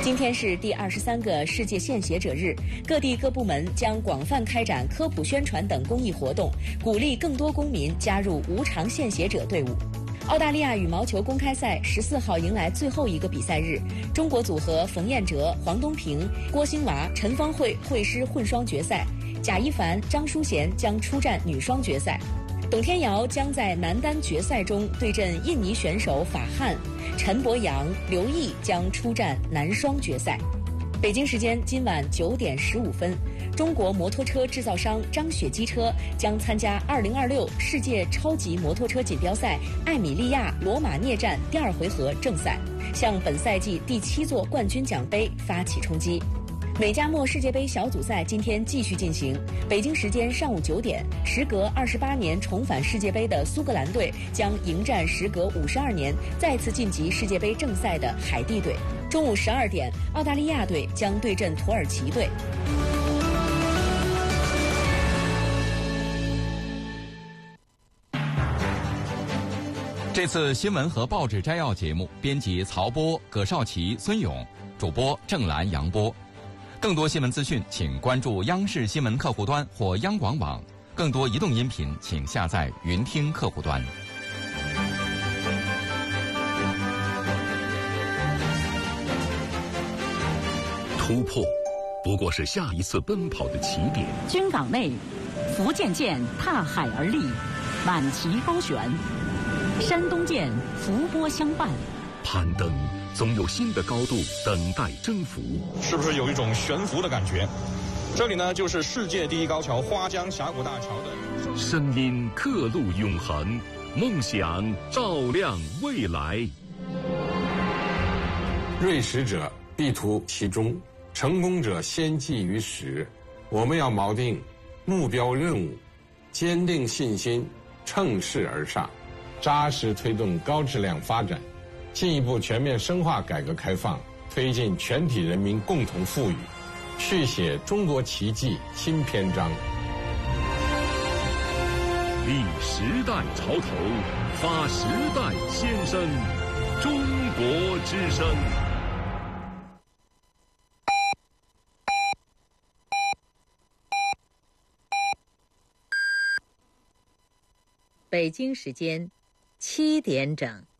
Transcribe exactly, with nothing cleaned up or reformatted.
今天是第二十三个世界献血者日，各地各部门将广泛开展科普宣传等公益活动，鼓励更多公民加入无偿献血者队伍。澳大利亚羽毛球公开赛十四号迎来最后一个比赛日，中国组合冯彦哲、黄东萍、郭欣娃、陈芳慧会师混双决赛，贾一凡、张淑娴将出战女双决赛。董天瑶将在男单决赛中对阵印尼选手法汉，陈博洋、刘毅将出战男双决赛。北京时间今晚九点十五分，中国摩托车制造商张雪机车将参加二零二六世界超级摩托车锦标赛艾米利亚罗马涅站第二回合正赛，向本赛季第七座冠军奖杯发起冲击。美加墨世界杯小组赛今天继续进行，北京时间上午九点，时隔二十八年重返世界杯的苏格兰队将迎战时隔五十二年再次晋级世界杯正赛的海地队。中午十二点，澳大利亚队将对阵土耳其队。 这次新闻和报纸摘要节目，编辑曹波、葛少奇、孙勇，主播郑兰、杨波。更多新闻资讯，请关注央视新闻客户端或央广网。更多移动音频，请下载云听客户端。 突破，不过是下一次奔跑的起点。 军港内，福建舰踏海而立，满旗高悬；山东舰伏波相伴。 攀登，总有新的高度等待征服。 是不是有一种悬浮的感觉？这里呢，就是世界第一高桥花江峡谷大桥的声音，刻录永恒，梦想照亮未来。 锐识者必图其中，成功者先记于始。我们要锚定目标任务，坚定信心，乘势而上，扎实推动高质量发展，进一步全面深化改革开放，推进全体人民共同富裕，续写中国奇迹新篇章。 立时代潮头，发时代先声，中国之声。 北京时间七点整。